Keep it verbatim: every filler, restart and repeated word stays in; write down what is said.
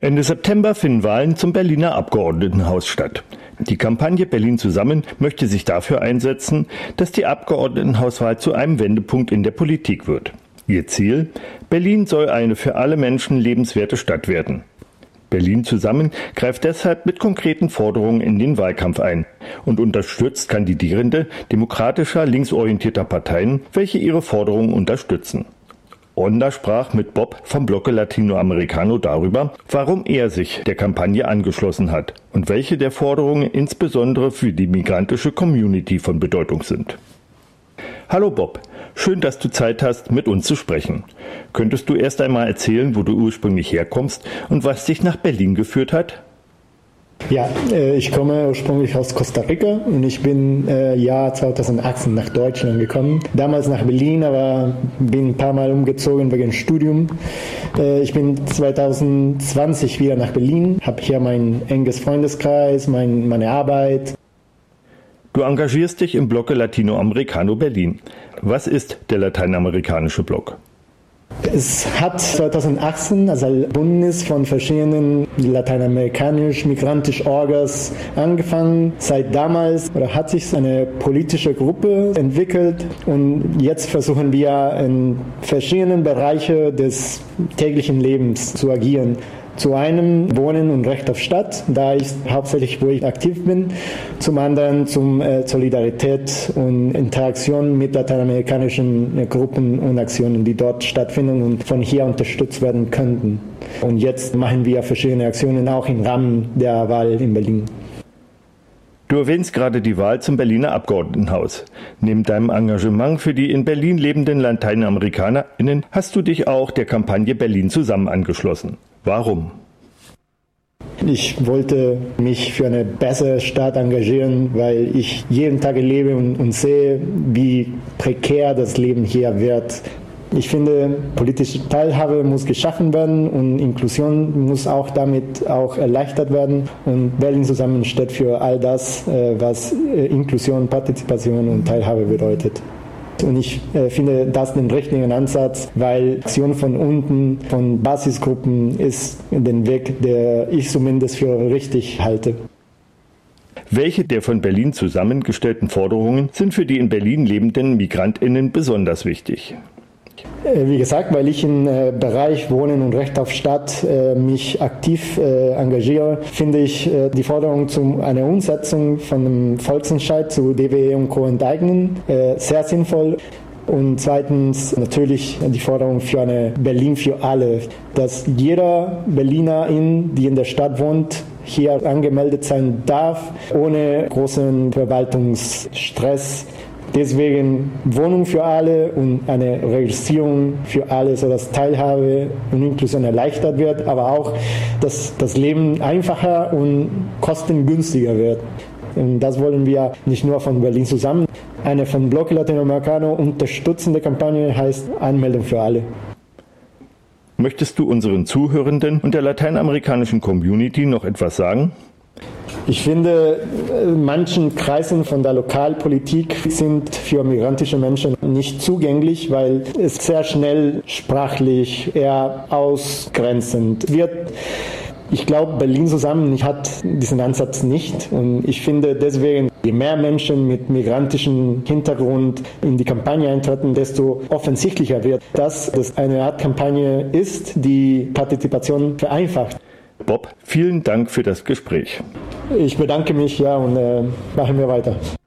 Ende September finden Wahlen zum Berliner Abgeordnetenhaus statt. Die Kampagne Berlin zusammen möchte sich dafür einsetzen, dass die Abgeordnetenhauswahl zu einem Wendepunkt in der Politik wird. Ihr Ziel: Berlin soll eine für alle Menschen lebenswerte Stadt werden. Berlin zusammen greift deshalb mit konkreten Forderungen in den Wahlkampf ein und unterstützt Kandidierende demokratischer, linksorientierter Parteien, welche ihre Forderungen unterstützen. Onda sprach mit Bob vom Bloque Latinoamericano darüber, warum er sich der Kampagne angeschlossen hat und welche der Forderungen insbesondere für die migrantische Community von Bedeutung sind. Hallo Bob, schön, dass du Zeit hast, mit uns zu sprechen. Könntest du erst einmal erzählen, wo du ursprünglich herkommst und was dich nach Berlin geführt hat? Ja, ich komme ursprünglich aus Costa Rica und ich bin äh, Jahr zweitausendachtzehn nach Deutschland gekommen. Damals nach Berlin, aber bin ein paar Mal umgezogen wegen Studium. Äh, ich bin zweitausendzwanzig wieder nach Berlin, habe hier mein enges Freundeskreis, mein, meine Arbeit. Du engagierst dich im Bloque Latinoamericano Berlin. Was ist der lateinamerikanische Block? Es hat zweitausendachtzehn als Bündnis von verschiedenen lateinamerikanisch-migrantischen Orgas angefangen. Seit damals oder hat sich eine politische Gruppe entwickelt und jetzt versuchen wir in verschiedenen Bereichen des täglichen Lebens zu agieren. Zu einem Wohnen und Recht auf Stadt, da ist hauptsächlich, wo ich aktiv bin. Zum anderen zum äh, Solidarität und Interaktion mit lateinamerikanischen äh, Gruppen und Aktionen, die dort stattfinden und von hier unterstützt werden könnten. Und jetzt machen wir verschiedene Aktionen auch im Rahmen der Wahl in Berlin. Du erwähnst gerade die Wahl zum Berliner Abgeordnetenhaus. Neben deinem Engagement für die in Berlin lebenden LateinamerikanerInnen hast du dich auch der Kampagne Berlin zusammen angeschlossen. Warum? Ich wollte mich für eine bessere Stadt engagieren, weil ich jeden Tag lebe und, und sehe, wie prekär das Leben hier wird. Ich finde, politische Teilhabe muss geschaffen werden und Inklusion muss auch damit auch erleichtert werden. Und Berlin zusammen steht für all das, was Inklusion, Partizipation und Teilhabe bedeutet. Und ich äh, finde das den richtigen Ansatz, weil Aktion von unten, von Basisgruppen ist den Weg, der ich zumindest für richtig halte. Welche der von Berlin zusammengestellten Forderungen sind für die in Berlin lebenden MigrantInnen besonders wichtig? Wie gesagt, weil ich im äh, Bereich Wohnen und Recht auf Stadt äh, mich aktiv äh, engagiere, finde ich äh, die Forderung zu einer Umsetzung von einem Volksentscheid zu D W E und Co. enteignen äh, sehr sinnvoll. Und zweitens natürlich die Forderung für eine Berlin für alle, dass jeder Berlinerin, die in der Stadt wohnt, hier angemeldet sein darf, ohne großen Verwaltungsstress. Deswegen Wohnung für alle und eine Registrierung für alle, sodass Teilhabe und Inklusion erleichtert wird, aber auch, dass das Leben einfacher und kostengünstiger wird. Und das wollen wir nicht nur von Berlin zusammen. Eine von Bloque Latinoamericano unterstützende Kampagne heißt Anmeldung für alle. Möchtest du unseren Zuhörenden und der lateinamerikanischen Community noch etwas sagen? Ich finde, manchen Kreisen von der Lokalpolitik sind für migrantische Menschen nicht zugänglich, weil es sehr schnell sprachlich eher ausgrenzend wird. Ich glaube, Berlin zusammen hat diesen Ansatz nicht. Und ich finde deswegen, je mehr Menschen mit migrantischem Hintergrund in die Kampagne eintreten, desto offensichtlicher wird, dass das eine Art Kampagne ist, die Partizipation vereinfacht. Bob, vielen Dank für das Gespräch. Ich bedanke mich, ja, und äh, machen wir weiter.